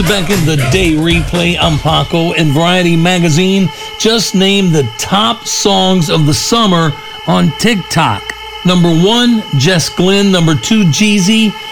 Back in the day replay, I'm Paco, and Variety Magazine just named the top songs of the summer on TikTok. Number 1, Jess Glynn. Number 2, Jeezy.